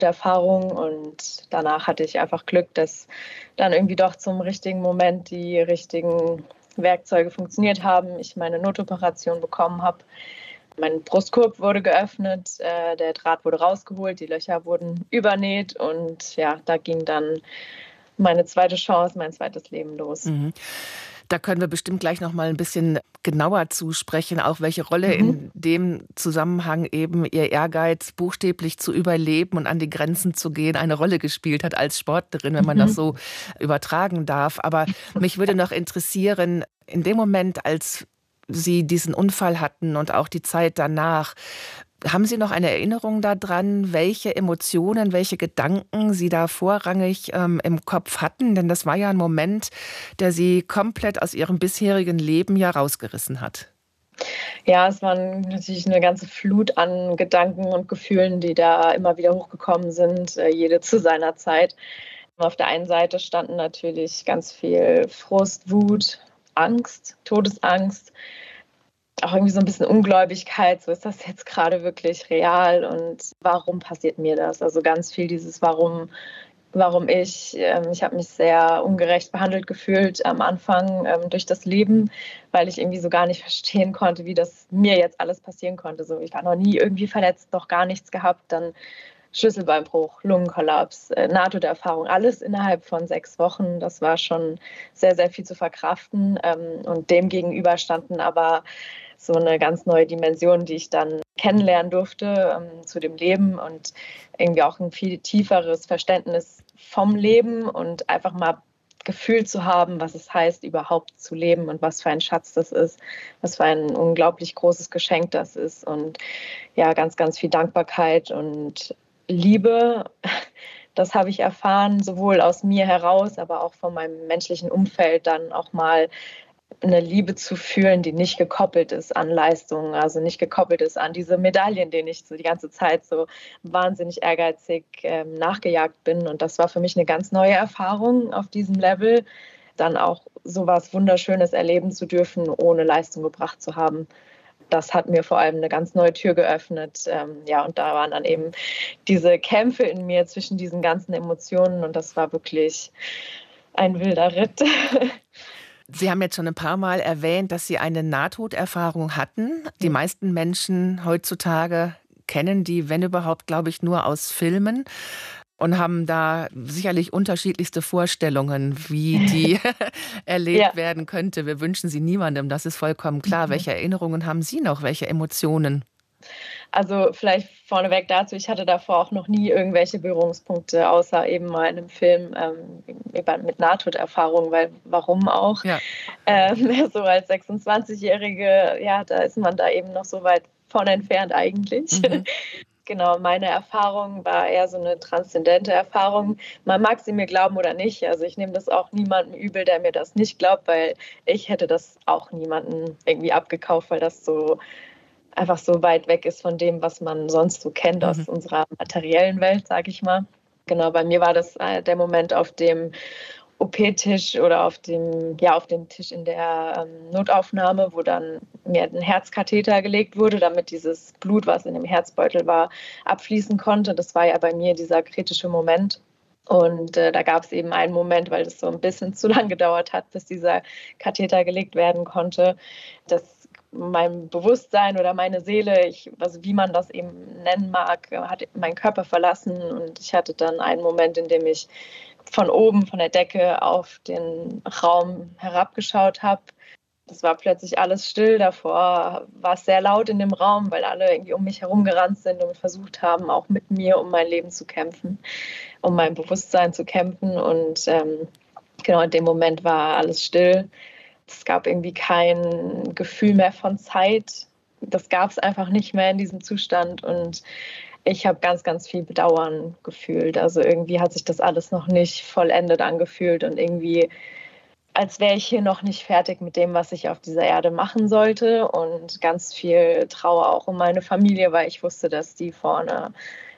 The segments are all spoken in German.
Erfahrung und danach hatte ich einfach Glück, dass dann irgendwie doch zum richtigen Moment die richtigen Werkzeuge funktioniert haben, ich meine Notoperation bekommen habe. Mein Brustkorb wurde geöffnet, der Draht wurde rausgeholt, die Löcher wurden übernäht und ja, da ging dann meine zweite Chance, mein zweites Leben los. Mhm. Da können wir bestimmt gleich noch mal ein bisschen genauer zusprechen, auch welche Rolle Mhm. in dem Zusammenhang eben Ihr Ehrgeiz, buchstäblich zu überleben und an die Grenzen zu gehen, eine Rolle gespielt hat als Sportlerin, wenn man das Mhm. so übertragen darf. Aber mich würde noch interessieren, in dem Moment, als Sie diesen Unfall hatten und auch die Zeit danach, haben Sie noch eine Erinnerung daran, welche Emotionen, welche Gedanken Sie da vorrangig im Kopf hatten? Denn das war ja ein Moment, der Sie komplett aus Ihrem bisherigen Leben ja rausgerissen hat. Ja, es waren natürlich eine ganze Flut an Gedanken und Gefühlen, die da immer wieder hochgekommen sind, jede zu seiner Zeit. Auf der einen Seite standen natürlich ganz viel Frust, Wut, Angst, Todesangst, auch irgendwie so ein bisschen Ungläubigkeit, so: „Ist das jetzt gerade wirklich real und warum passiert mir das?“ Also, ganz viel dieses Warum ich. Ich habe mich sehr ungerecht behandelt gefühlt am Anfang, durch das Leben, weil ich irgendwie so gar nicht verstehen konnte, wie das mir jetzt alles passieren konnte. So, ich war noch nie irgendwie verletzt, noch gar nichts gehabt, dann Schlüsselbeinbruch, Lungenkollaps, Nahtoderfahrung, alles innerhalb von 6 Wochen. Das war schon sehr, sehr viel zu verkraften. Und dem gegenüber standen aber so eine ganz neue Dimension, die ich dann kennenlernen durfte, zu dem Leben und irgendwie auch ein viel tieferes Verständnis vom Leben und einfach mal gefühlt zu haben, was es heißt, überhaupt zu leben und was für ein Schatz das ist, was für ein unglaublich großes Geschenk das ist und ja, ganz, ganz viel Dankbarkeit und Liebe. Das habe ich erfahren, sowohl aus mir heraus, aber auch von meinem menschlichen Umfeld, dann auch mal eine Liebe zu fühlen, die nicht gekoppelt ist an Leistungen, also nicht gekoppelt ist an diese Medaillen, denen ich so die ganze Zeit so wahnsinnig ehrgeizig nachgejagt bin. Und das war für mich eine ganz neue Erfahrung auf diesem Level, dann auch so was Wunderschönes erleben zu dürfen, ohne Leistung gebracht zu haben. Das hat mir vor allem eine ganz neue Tür geöffnet. Ja, und da waren dann eben diese Kämpfe in mir zwischen diesen ganzen Emotionen und das war wirklich ein wilder Ritt. Sie haben jetzt schon ein paar Mal erwähnt, dass Sie eine Nahtoderfahrung hatten. Die meisten Menschen heutzutage kennen die, wenn überhaupt, glaube ich, nur aus Filmen und haben da sicherlich unterschiedlichste Vorstellungen, wie die Ja. erlebt werden könnte. Wir wünschen sie niemandem, das ist vollkommen klar. Welche Erinnerungen haben Sie noch? Welche Emotionen? Also vielleicht vorneweg dazu, ich hatte davor auch noch nie irgendwelche Berührungspunkte, außer eben mal in einem Film mit Nahtoderfahrung, weil warum auch? Ja. So als 26-Jährige, ja, da ist man da eben noch so weit von entfernt eigentlich. Mhm. Genau, meine Erfahrung war eher so eine transzendente Erfahrung. Man mag sie mir glauben oder nicht. Also ich nehme das auch niemandem übel, der mir das nicht glaubt, weil ich hätte das auch niemandem irgendwie abgekauft, weil das so einfach so weit weg ist von dem, was man sonst so kennt Mhm. aus unserer materiellen Welt, sage ich mal. Genau, bei mir war das der Moment auf dem OP-Tisch oder auf dem Tisch in der Notaufnahme, wo dann mir ein Herzkatheter gelegt wurde, damit dieses Blut, was in dem Herzbeutel war, abfließen konnte. Das war ja bei mir dieser kritische Moment. Und da gab es eben einen Moment, weil das so ein bisschen zu lang gedauert hat, bis dieser Katheter gelegt werden konnte, dass mein Bewusstsein oder meine Seele, also wie man das eben nennen mag, hat meinen Körper verlassen. Und ich hatte dann einen Moment, in dem ich von oben, von der Decke auf den Raum herabgeschaut habe. Das war plötzlich alles still. Davor war es sehr laut in dem Raum, weil alle irgendwie um mich herum gerannt sind und versucht haben, auch mit mir um mein Leben zu kämpfen, um mein Bewusstsein zu kämpfen. Und genau in dem Moment war alles still. Es gab irgendwie kein Gefühl mehr von Zeit. Das gab es einfach nicht mehr in diesem Zustand. Und ich habe ganz, ganz viel Bedauern gefühlt. Also irgendwie hat sich das alles noch nicht vollendet angefühlt und irgendwie, als wäre ich hier noch nicht fertig mit dem, was ich auf dieser Erde machen sollte. Und ganz viel Trauer auch um meine Familie, weil ich wusste, dass die vorne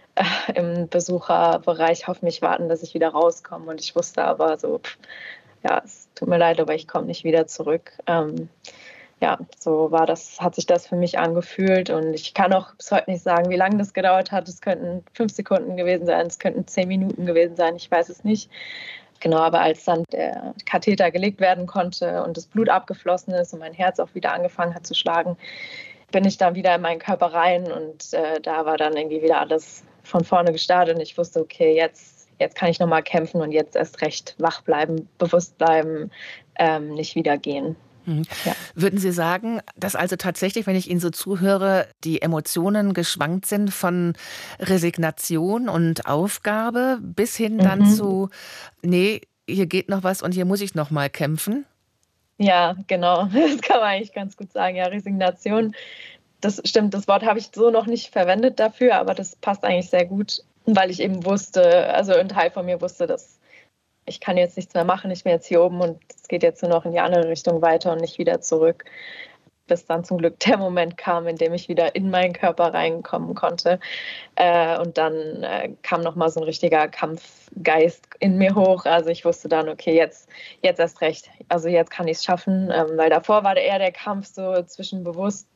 im Besucherbereich auf mich warten, dass ich wieder rauskomme. Und ich wusste aber so, ja, es tut mir leid, aber ich komme nicht wieder zurück. ja, so hat sich das für mich angefühlt. Und ich kann auch bis heute nicht sagen, wie lange das gedauert hat. Es könnten 5 Sekunden gewesen sein, es könnten 10 Minuten gewesen sein, ich weiß es nicht. Genau, aber als dann der Katheter gelegt werden konnte und das Blut abgeflossen ist und mein Herz auch wieder angefangen hat zu schlagen, bin ich dann wieder in meinen Körper rein und da war dann irgendwie wieder alles von vorne gestartet und ich wusste, okay, jetzt kann ich nochmal kämpfen und jetzt erst recht wach bleiben, bewusst bleiben, nicht wieder gehen. Ja. Würden Sie sagen, dass also tatsächlich, wenn ich Ihnen so zuhöre, die Emotionen geschwankt sind von Resignation und Aufgabe bis hin dann zu, nee, hier geht noch was und hier muss ich noch mal kämpfen? Ja, genau. Das kann man eigentlich ganz gut sagen. Ja, Resignation, das stimmt, das Wort habe ich so noch nicht verwendet dafür, aber das passt eigentlich sehr gut, weil ich eben wusste, also ein Teil von mir wusste, dass ich kann jetzt nichts mehr machen, ich bin jetzt hier oben und es geht jetzt nur noch in die andere Richtung weiter und nicht wieder zurück. Bis dann zum Glück der Moment kam, in dem ich wieder in meinen Körper reinkommen konnte. Und dann kam nochmal so ein richtiger Kampfgeist in mir hoch. Also ich wusste dann, okay, jetzt erst recht. Also jetzt kann ich es schaffen. Weil davor war eher der Kampf so zwischen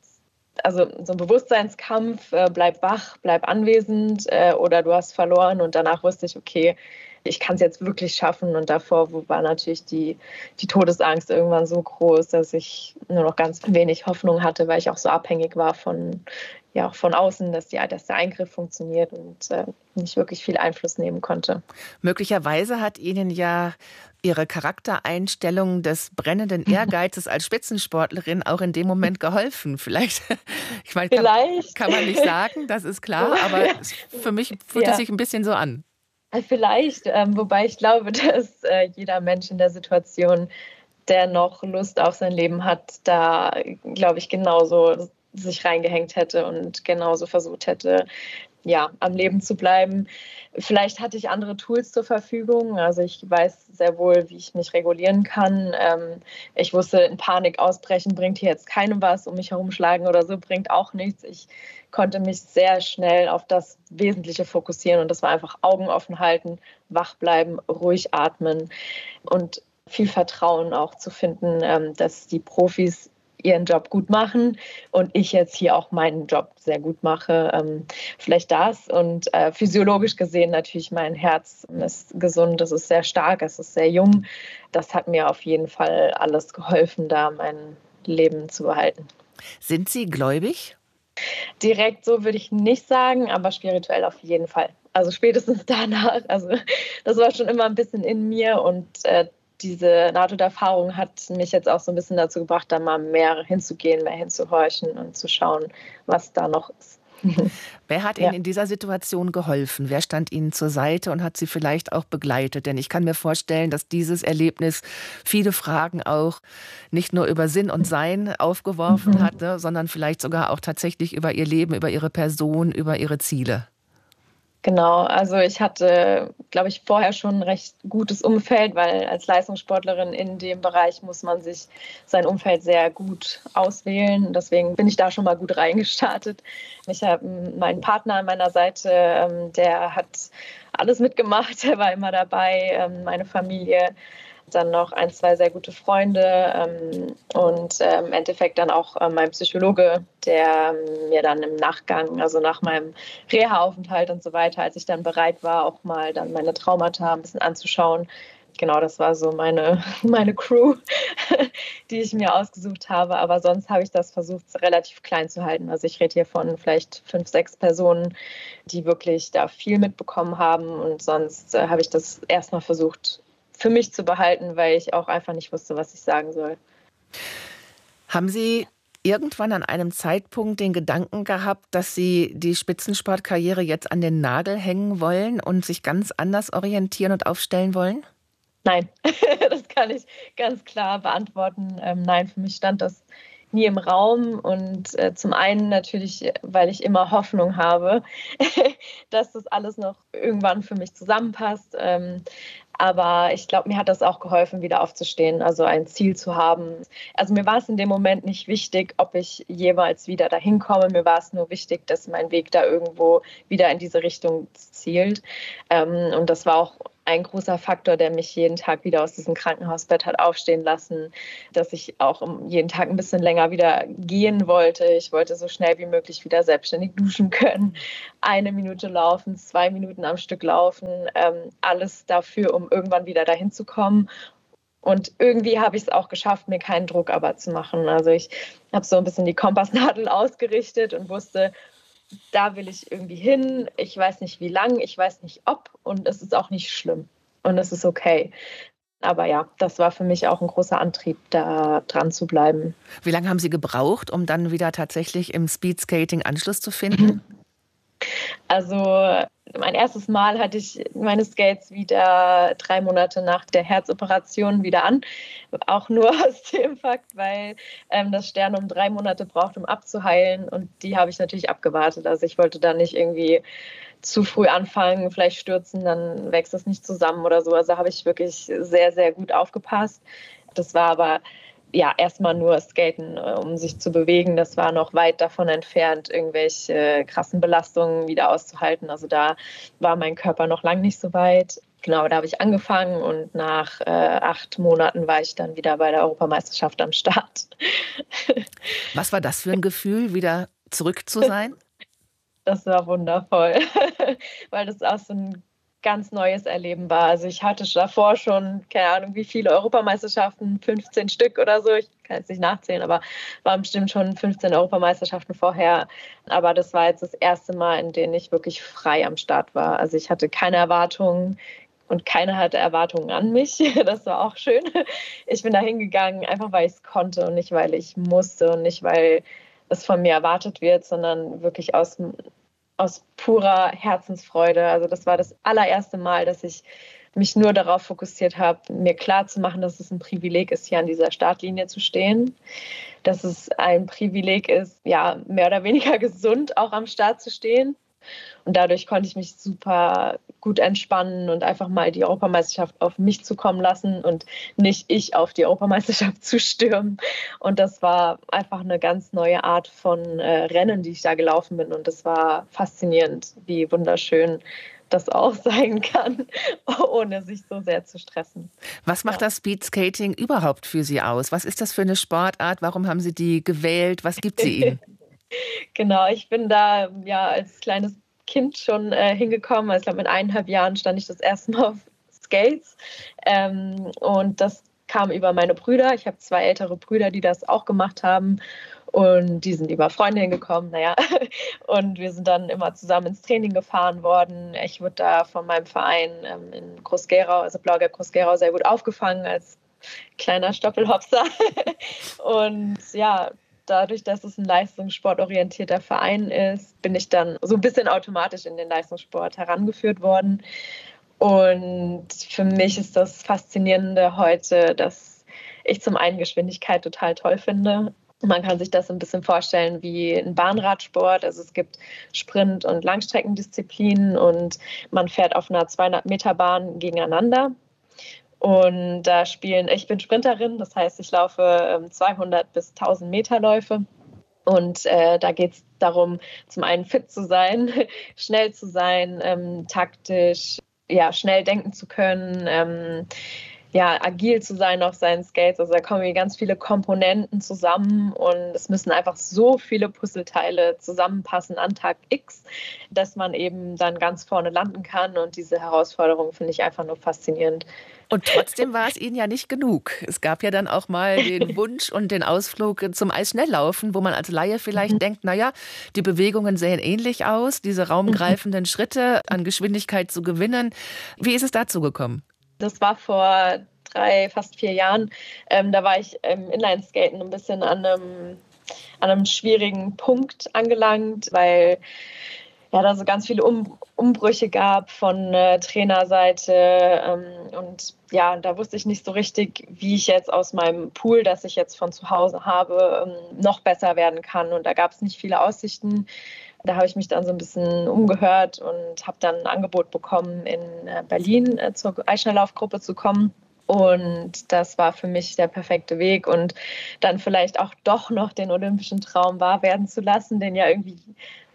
also so ein Bewusstseinskampf, bleib wach, bleib anwesend oder du hast verloren. Und danach wusste ich, okay, ich kann es jetzt wirklich schaffen. Und davor war natürlich die Todesangst irgendwann so groß, dass ich nur noch ganz wenig Hoffnung hatte, weil ich auch so abhängig war von außen, dass der Eingriff funktioniert und nicht wirklich viel Einfluss nehmen konnte. Möglicherweise hat Ihnen ja Ihre Charaktereinstellung des brennenden Ehrgeizes als Spitzensportlerin auch in dem Moment geholfen. Vielleicht, ich meine, kann man nicht sagen, das ist klar, aber für mich fühlt es sich ein bisschen so an. Vielleicht, wobei ich glaube, dass jeder Mensch in der Situation, der noch Lust auf sein Leben hat, da, glaube ich, genauso sich reingehängt hätte und genauso versucht hätte, ja, am Leben zu bleiben. Vielleicht hatte ich andere Tools zur Verfügung. Also ich weiß sehr wohl, wie ich mich regulieren kann. Ich wusste, in Panik ausbrechen bringt hier jetzt keinem was, um mich herumschlagen oder so bringt auch nichts. Ich konnte mich sehr schnell auf das Wesentliche fokussieren und das war einfach Augen offen halten, wach bleiben, ruhig atmen und viel Vertrauen auch zu finden, dass die Profis ihren Job gut machen und ich jetzt hier auch meinen Job sehr gut mache. Vielleicht das und physiologisch gesehen natürlich mein Herz ist gesund, es ist sehr stark, es ist sehr jung. Das hat mir auf jeden Fall alles geholfen, da mein Leben zu behalten. Sind Sie gläubig? Direkt so würde ich nicht sagen, aber spirituell auf jeden Fall. Also spätestens danach. Also das war schon immer ein bisschen in mir und diese Nahtoderfahrung hat mich jetzt auch so ein bisschen dazu gebracht, da mal mehr hinzugehen, mehr hinzuhorchen und zu schauen, was da noch ist. Wer hat Ihnen in dieser Situation geholfen? Wer stand Ihnen zur Seite und hat Sie vielleicht auch begleitet? Denn ich kann mir vorstellen, dass dieses Erlebnis viele Fragen auch nicht nur über Sinn und Sein aufgeworfen hatte, sondern vielleicht sogar auch tatsächlich über Ihr Leben, über Ihre Person, über Ihre Ziele. Genau, also ich hatte, glaube ich, vorher schon ein recht gutes Umfeld, weil als Leistungssportlerin in dem Bereich muss man sich sein Umfeld sehr gut auswählen. Deswegen bin ich da schon mal gut reingestartet. Ich habe meinen Partner an meiner Seite, der hat alles mitgemacht, der war immer dabei, meine Familie. Dann noch 1, 2 sehr gute Freunde und im Endeffekt dann auch mein Psychologe, der mir dann im Nachgang, also nach meinem Reha-Aufenthalt und so weiter, als ich dann bereit war, auch mal dann meine Traumata ein bisschen anzuschauen. Genau, das war so meine Crew, die ich mir ausgesucht habe. Aber sonst habe ich das versucht, relativ klein zu halten. Also ich rede hier von vielleicht 5, 6 Personen, die wirklich da viel mitbekommen haben. Und sonst habe ich das erstmal versucht, für mich zu behalten, weil ich auch einfach nicht wusste, was ich sagen soll. Haben Sie irgendwann an einem Zeitpunkt den Gedanken gehabt, dass Sie die Spitzensportkarriere jetzt an den Nagel hängen wollen und sich ganz anders orientieren und aufstellen wollen? Nein, das kann ich ganz klar beantworten. Nein, für mich stand das nie im Raum und zum einen natürlich, weil ich immer Hoffnung habe, dass das alles noch irgendwann für mich zusammenpasst. Aber ich glaube, mir hat das auch geholfen, wieder aufzustehen, also ein Ziel zu haben. Also mir war es in dem Moment nicht wichtig, ob ich jemals wieder dahin komme. Mir war es nur wichtig, dass mein Weg da irgendwo wieder in diese Richtung zielt. Und das war auch ein großer Faktor, der mich jeden Tag wieder aus diesem Krankenhausbett hat aufstehen lassen, dass ich auch jeden Tag ein bisschen länger wieder gehen wollte. Ich wollte so schnell wie möglich wieder selbstständig duschen können, 1 Minute laufen, 2 Minuten am Stück laufen, alles dafür, um irgendwann wieder dahin zu kommen. Und irgendwie habe ich es auch geschafft, mir keinen Druck aber zu machen. Also ich habe so ein bisschen die Kompassnadel ausgerichtet und wusste, da will ich irgendwie hin. Ich weiß nicht, wie lang, ich weiß nicht, ob, und es ist auch nicht schlimm und es ist okay. Aber ja, das war für mich auch ein großer Antrieb, da dran zu bleiben. Wie lange haben Sie gebraucht, um dann wieder tatsächlich im Speedskating Anschluss zu finden? Also mein erstes Mal hatte ich meine Skates wieder 3 Monate nach der Herzoperation wieder an. Auch nur aus dem Fakt, weil das Sternum 3 Monate braucht, um abzuheilen. Und die habe ich natürlich abgewartet. Also ich wollte da nicht irgendwie zu früh anfangen, vielleicht stürzen, dann wächst es nicht zusammen oder so. Also habe ich wirklich sehr, sehr gut aufgepasst. Das war aber ja, erstmal nur Skaten, um sich zu bewegen. Das war noch weit davon entfernt, irgendwelche krassen Belastungen wieder auszuhalten. Also da war mein Körper noch lang nicht so weit. Genau, da habe ich angefangen und nach 8 Monaten war ich dann wieder bei der Europameisterschaft am Start. Was war das für ein Gefühl, wieder zurück zu sein? Das war wundervoll, weil das auch so ein ganz neues Erleben war. Also ich hatte davor schon, keine Ahnung, wie viele Europameisterschaften, 15 Stück oder so. Ich kann jetzt nicht nachzählen, aber waren bestimmt schon 15 Europameisterschaften vorher. Aber das war jetzt das erste Mal, in dem ich wirklich frei am Start war. Also ich hatte keine Erwartungen und keiner hatte Erwartungen an mich. Das war auch schön. Ich bin da hingegangen, einfach weil ich es konnte und nicht, weil ich musste und nicht, weil es von mir erwartet wird, sondern wirklich aus purer Herzensfreude. Also das war das allererste Mal, dass ich mich nur darauf fokussiert habe, mir klarzumachen, dass es ein Privileg ist, hier an dieser Startlinie zu stehen. Dass es ein Privileg ist, ja, mehr oder weniger gesund auch am Start zu stehen. Und dadurch konnte ich mich super gut entspannen und einfach mal die Europameisterschaft auf mich zukommen lassen und nicht ich auf die Europameisterschaft zu stürmen. Und das war einfach eine ganz neue Art von Rennen, die ich da gelaufen bin. Und das war faszinierend, wie wunderschön das auch sein kann, ohne sich so sehr zu stressen. Was macht das Speedskating überhaupt für Sie aus? Was ist das für eine Sportart? Warum haben Sie die gewählt? Was gibt sie Ihnen? Genau, ich bin da ja als kleines Kind schon hingekommen. Also ich glaube, mit 1,5 Jahren stand ich das erste Mal auf Skates. Und das kam über meine Brüder. Ich habe 2 ältere Brüder, die das auch gemacht haben. Und die sind über Freunde hingekommen, naja. Und wir sind dann immer zusammen ins Training gefahren worden. Ich wurde da von meinem Verein in Groß-Gerau, also Blau-Gelb Groß-Gerau, sehr gut aufgefangen als kleiner Stoppelhopser. Und ja, dadurch, dass es ein leistungssportorientierter Verein ist, bin ich dann so ein bisschen automatisch in den Leistungssport herangeführt worden. Und für mich ist das Faszinierende heute, dass ich zum einen Geschwindigkeit total toll finde. Man kann sich das ein bisschen vorstellen wie ein Bahnradsport. Also es gibt Sprint- und Langstreckendisziplinen und man fährt auf einer 200-Meter-Bahn gegeneinander. Und da ich bin Sprinterin, das heißt, ich laufe 200 bis 1000 Meter Läufe. Und da geht es darum, zum einen fit zu sein, schnell zu sein, taktisch, ja, schnell denken zu können, ja, agil zu sein auf seinen Skates. Also da kommen hier ganz viele Komponenten zusammen und es müssen einfach so viele Puzzleteile zusammenpassen an Tag X, dass man eben dann ganz vorne landen kann. Und diese Herausforderung finde ich einfach nur faszinierend. Und trotzdem war es Ihnen ja nicht genug. Es gab ja dann auch mal den Wunsch und den Ausflug zum Eisschnelllaufen, wo man als Laie vielleicht denkt, naja, die Bewegungen sehen ähnlich aus, diese raumgreifenden Schritte an Geschwindigkeit zu gewinnen. Wie ist es dazu gekommen? Das war vor 3, fast 4 Jahren. Da war ich im Inlineskaten ein bisschen an einem schwierigen Punkt angelangt, weil ja, da so ganz viele Umbrüche gab von Trainerseite. Und ja, da wusste ich nicht so richtig, wie ich jetzt aus meinem Pool, das ich jetzt von zu Hause habe, noch besser werden kann. Und da gab es nicht viele Aussichten. Da habe ich mich dann so ein bisschen umgehört und habe dann ein Angebot bekommen, in Berlin zur Eisschnelllaufgruppe zu kommen. Und das war für mich der perfekte Weg und dann vielleicht auch doch noch den olympischen Traum wahr werden zu lassen, den ja irgendwie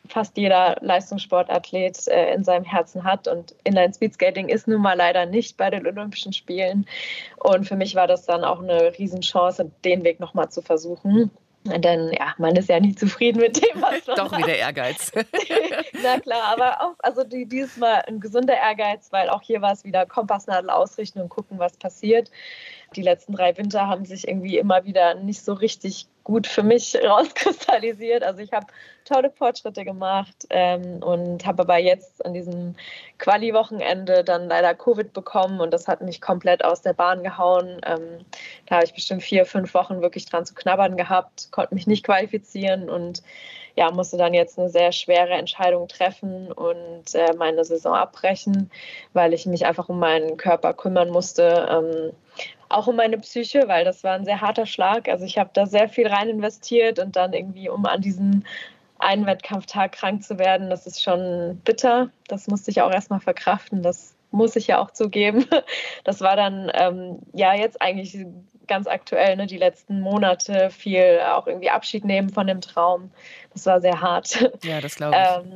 fast jeder Leistungssportathlet in seinem Herzen hat. Und Inline-Speedskating ist nun mal leider nicht bei den Olympischen Spielen. Und für mich war das dann auch eine Riesenchance, den Weg nochmal zu versuchen. Denn ja, man ist ja nie zufrieden mit dem, was man Doch hat. wieder Ehrgeiz. Na klar, aber auch, also dieses Mal ein gesunder Ehrgeiz, weil auch hier war es wieder Kompassnadel ausrichten und gucken, was passiert. Die letzten 3 Winter haben sich irgendwie immer wieder nicht so richtig gut für mich rauskristallisiert. Also ich habe tolle Fortschritte gemacht und habe aber jetzt an diesem Quali-Wochenende dann leider Covid bekommen und das hat mich komplett aus der Bahn gehauen. Da habe ich bestimmt 4, 5 Wochen wirklich dran zu knabbern gehabt, konnte mich nicht qualifizieren und ja, musste dann jetzt eine sehr schwere Entscheidung treffen und meine Saison abbrechen, weil ich mich einfach um meinen Körper kümmern musste. Auch um meine Psyche, weil das war ein sehr harter Schlag. Also ich habe da sehr viel rein investiert und dann irgendwie, um an diesem einen Wettkampftag krank zu werden, das ist schon bitter. Das musste ich auch erstmal verkraften. Das muss ich ja auch zugeben. Das war dann ja jetzt eigentlich ganz aktuell, ne, die letzten Monate viel auch irgendwie Abschied nehmen von dem Traum. Das war sehr hart. Ja, das glaube ich.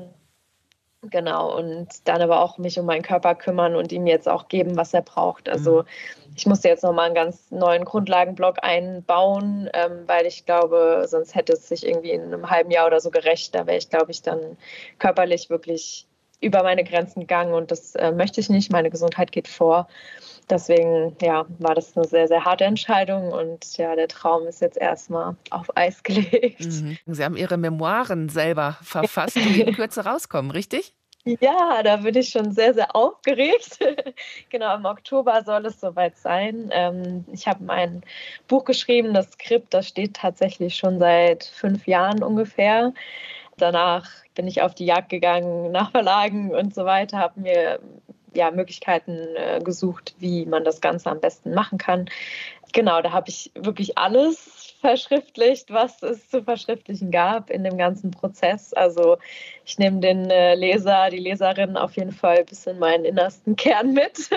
Genau, und dann aber auch mich um meinen Körper kümmern und ihm jetzt auch geben, was er braucht. Also ich musste jetzt nochmal einen ganz neuen Grundlagenblock einbauen, weil ich glaube, sonst hätte es sich irgendwie in einem halben Jahr oder so gerecht. Da wäre ich, glaube ich, dann körperlich wirklich über meine Grenzen gegangen und das möchte ich nicht. Meine Gesundheit geht vor. Deswegen ja, war das eine sehr, sehr harte Entscheidung und ja, der Traum ist jetzt erstmal auf Eis gelegt. Sie haben Ihre Memoiren selber verfasst, die in Kürze rauskommen, richtig? Ja, da bin ich schon sehr, sehr aufgeregt. Genau, im Oktober soll es soweit sein. Ich habe ein Buch geschrieben, das Skript, das steht tatsächlich schon seit 5 Jahren ungefähr. Danach bin ich auf die Jagd gegangen nach Verlagen und so weiter, habe mir ja, Möglichkeiten gesucht, wie man das Ganze am besten machen kann. Genau, da habe ich wirklich alles verschriftlicht, was es zu verschriftlichen gab in dem ganzen Prozess. Also ich nehme den Leser, die Leserin auf jeden Fall bis in meinen innersten Kern mit.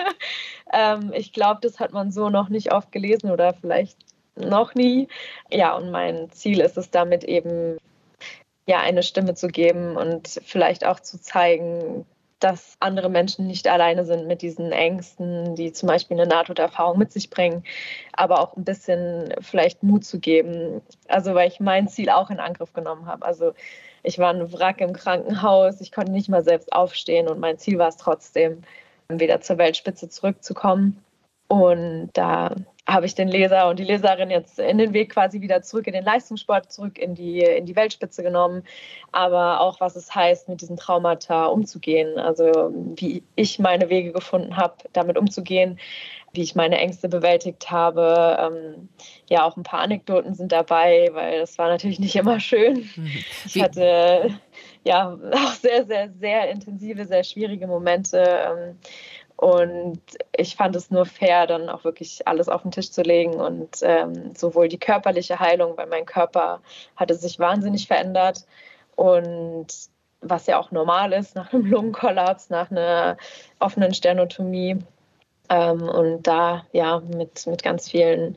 Ich glaube, das hat man so noch nicht oft gelesen oder vielleicht noch nie. Ja, und mein Ziel ist es damit eben, ja, eine Stimme zu geben und vielleicht auch zu zeigen, dass andere Menschen nicht alleine sind mit diesen Ängsten, die zum Beispiel eine Nahtoderfahrung mit sich bringen, aber auch ein bisschen vielleicht Mut zu geben. Also weil ich mein Ziel auch in Angriff genommen habe. Also ich war ein Wrack im Krankenhaus, ich konnte nicht mal selbst aufstehen und mein Ziel war es trotzdem, wieder zur Weltspitze zurückzukommen. Und da habe ich den Leser und die Leserin jetzt in den Weg quasi wieder zurück in den Leistungssport, zurück in die Weltspitze genommen. Aber auch, was es heißt, mit diesen Traumata umzugehen. Also wie ich meine Wege gefunden habe, damit umzugehen, wie ich meine Ängste bewältigt habe. Ja, auch ein paar Anekdoten sind dabei, weil das war natürlich nicht immer schön. Ich hatte ja auch sehr, sehr, sehr intensive, sehr schwierige Momente. Und ich fand es nur fair, dann auch wirklich alles auf den Tisch zu legen und sowohl die körperliche Heilung, weil mein Körper hatte sich wahnsinnig verändert und was ja auch normal ist nach einem Lungenkollaps, nach einer offenen Sternotomie und da ja mit ganz vielen,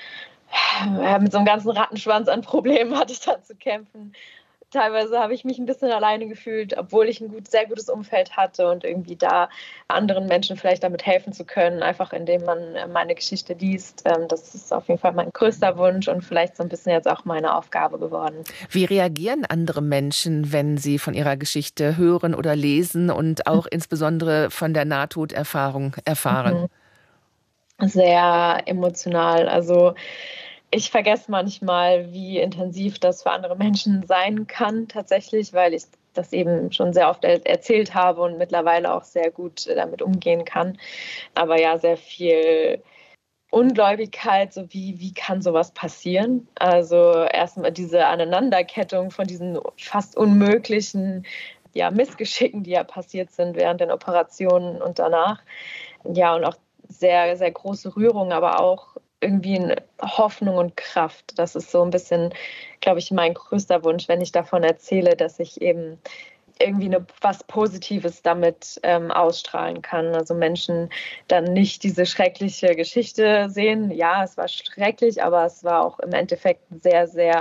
mit so einem ganzen Rattenschwanz an Problemen hatte ich da zu kämpfen. Teilweise habe ich mich ein bisschen alleine gefühlt, obwohl ich ein sehr gutes Umfeld hatte und irgendwie da anderen Menschen vielleicht damit helfen zu können, einfach indem man meine Geschichte liest. Das ist auf jeden Fall mein größter Wunsch und vielleicht so ein bisschen jetzt auch meine Aufgabe geworden. Wie reagieren andere Menschen, wenn sie von ihrer Geschichte hören oder lesen und auch insbesondere von der Nahtoderfahrung erfahren? Sehr emotional. Also ich vergesse manchmal, wie intensiv das für andere Menschen sein kann tatsächlich, weil ich das eben schon sehr oft erzählt habe und mittlerweile auch sehr gut damit umgehen kann. Aber ja, sehr viel Ungläubigkeit, so wie kann sowas passieren? Also erstmal diese Aneinanderkettung von diesen fast unmöglichen Missgeschicken, die ja passiert sind während den Operationen und danach. Ja, und auch sehr, sehr große Rührung, aber auch irgendwie eine Hoffnung und Kraft. Das ist so ein bisschen, glaube ich, mein größter Wunsch, wenn ich davon erzähle, dass ich eben irgendwie was Positives damit ausstrahlen kann. Also Menschen dann nicht diese schreckliche Geschichte sehen. Ja, es war schrecklich, aber es war auch im Endeffekt ein sehr, sehr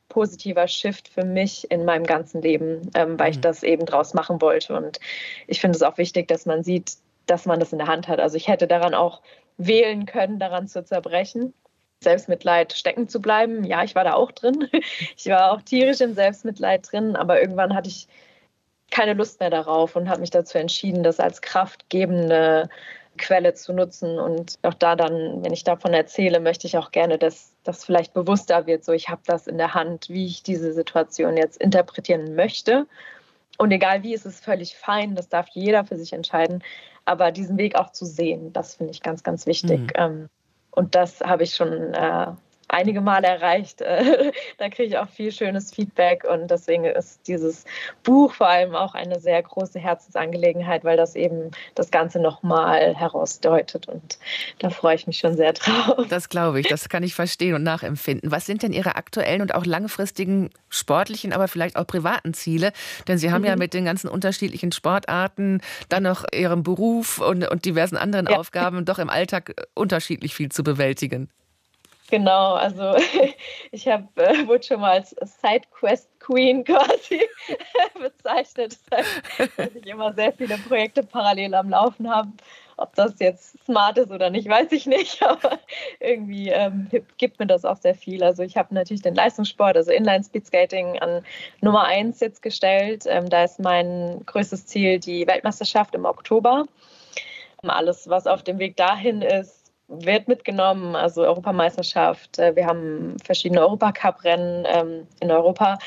positiver Shift für mich in meinem ganzen Leben, weil ich das eben draus machen wollte. Und ich finde es auch wichtig, dass man sieht, dass man das in der Hand hat. Also ich hätte daran auch wählen können, daran zu zerbrechen, Selbstmitleid stecken zu bleiben. Ja, ich war da auch drin. Ich war auch tierisch im Selbstmitleid drin, aber irgendwann hatte ich keine Lust mehr darauf und habe mich dazu entschieden, das als kraftgebende Quelle zu nutzen. Und auch da dann, wenn ich davon erzähle, möchte ich auch gerne, dass das vielleicht bewusster wird. So, ich habe das in der Hand, wie ich diese Situation jetzt interpretieren möchte. Und egal wie, ist es völlig fein. Das darf jeder für sich entscheiden. Aber diesen Weg auch zu sehen, das finde ich ganz, ganz wichtig. Und das habe ich schon einige Male erreicht. Da kriege ich auch viel schönes Feedback. Und deswegen ist dieses Buch vor allem auch eine sehr große Herzensangelegenheit, weil das eben das Ganze nochmal herausdeutet. Und da freue ich mich schon sehr drauf. Das glaube ich, das kann ich verstehen und nachempfinden. Was sind denn Ihre aktuellen und auch langfristigen sportlichen, aber vielleicht auch privaten Ziele? Denn Sie haben ja mit den ganzen unterschiedlichen Sportarten, dann noch Ihrem Beruf und diversen anderen Aufgaben doch im Alltag unterschiedlich viel zu bewältigen. Genau, also ich wurde schon mal als Sidequest-Queen quasi bezeichnet. Das heißt, dass ich immer sehr viele Projekte parallel am Laufen habe. Ob das jetzt smart ist oder nicht, weiß ich nicht, aber irgendwie gibt mir das auch sehr viel. Also ich habe natürlich den Leistungssport, also Inline-Speedskating an Nummer 1 jetzt gestellt. Da ist mein größtes Ziel die Weltmeisterschaft im Oktober. Alles, was auf dem Weg dahin ist, wird mitgenommen, also Europameisterschaft. Wir haben verschiedene Europacup-Rennen in Europa,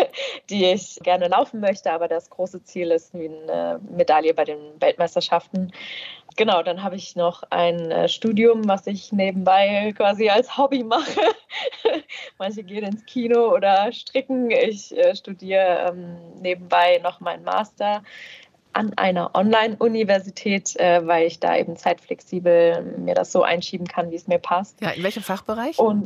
die ich gerne laufen möchte, aber das große Ziel ist eine Medaille bei den Weltmeisterschaften. Genau, dann habe ich noch ein Studium, was ich nebenbei quasi als Hobby mache. Manche gehen ins Kino oder stricken. Ich studiere nebenbei noch meinen Master an einer Online-Universität, weil ich da eben zeitflexibel mir das so einschieben kann, wie es mir passt. Ja, in welchem Fachbereich? Und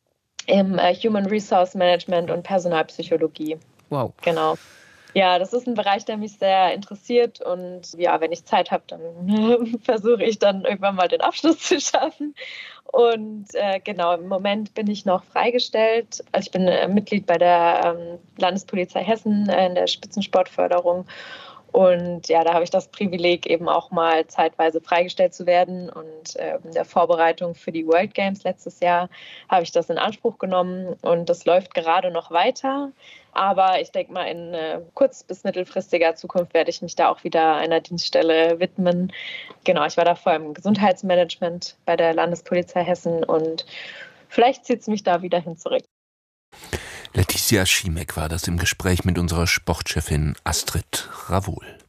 im Human Resource Management und Personalpsychologie. Wow. Genau. Ja, das ist ein Bereich, der mich sehr interessiert und ja, wenn ich Zeit habe, dann versuche ich dann irgendwann mal den Abschluss zu schaffen. Und genau, im Moment bin ich noch freigestellt. Also ich bin Mitglied bei der Landespolizei Hessen in der Spitzensportförderung. Und ja, da habe ich das Privileg, eben auch mal zeitweise freigestellt zu werden. Und in der Vorbereitung für die World Games letztes Jahr habe ich das in Anspruch genommen. Und das läuft gerade noch weiter. Aber ich denke mal, in kurz- bis mittelfristiger Zukunft werde ich mich da auch wieder einer Dienststelle widmen. Genau, ich war davor im Gesundheitsmanagement bei der Landespolizei Hessen. Und vielleicht zieht es mich da wieder hin zurück. Laetitia Schimek war das im Gespräch mit unserer Sportchefin Astrid Ravoul.